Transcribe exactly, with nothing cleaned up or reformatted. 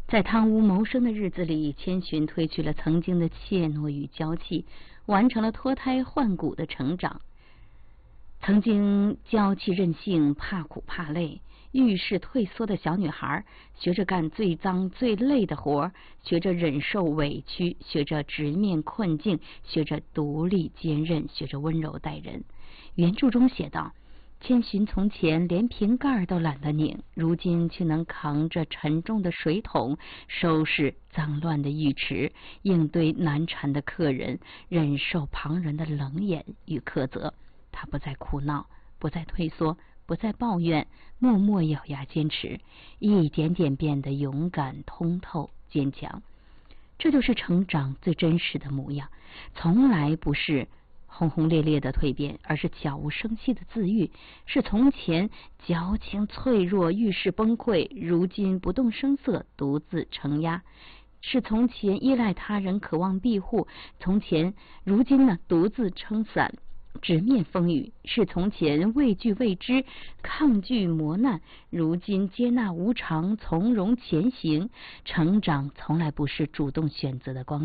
在贪污谋生的日子里，千寻褪去了曾经的怯懦与娇气，完成了脱胎换骨的成长。曾经娇气任性、怕苦怕累、遇事退缩的小女孩，学着干最脏最累的活，学着忍受委屈，学着直面困境，学着独立坚韧，学着温柔待人。原著中写道，千寻从前连瓶盖都懒得拧，如今却能扛着沉重的水桶，收拾脏乱的浴池，应对难缠的客人，忍受旁人的冷眼与苛责。他不再哭闹，不再退缩，不再抱怨，默默咬牙坚持，一点点变得勇敢、通透、坚强。这就是成长最真实的模样，从来不是轰轰烈烈的蜕变，而是悄无声息的自愈，是从前矫情脆弱、遇事崩溃，如今不动声色，独自承压；是从前依赖他人，渴望庇护，从前如今呢独自撑伞，直面风雨；是从前畏惧未知，抗拒磨难，如今接纳无常，从容前行。成长从来不是主动选择的光